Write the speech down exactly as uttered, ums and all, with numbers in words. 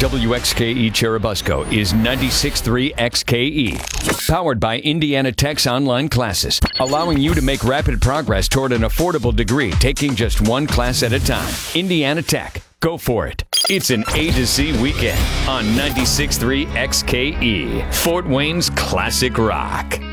W X K E Churubusco is ninety-six point three X K E. Powered by Indiana Tech's online classes, allowing you to make rapid progress toward an affordable degree, taking just one class at a time. Indiana Tech. Go for it. It's an A to Z weekend on ninety-six point three X K E, Fort Wayne's classic rock.